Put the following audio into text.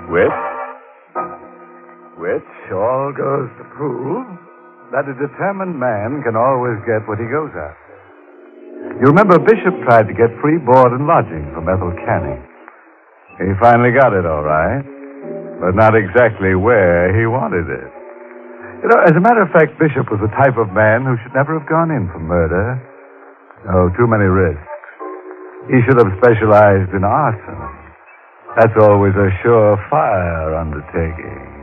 Which all goes to prove that a determined man can always get what he goes after. You remember Bishop tried to get free board and lodging from Ethel Canning. He finally got it, all right, but not exactly where he wanted it. You know, as a matter of fact, Bishop was the type of man who should never have gone in for murder. Oh, too many risks. He should have specialized in arson. That's always a surefire undertaking.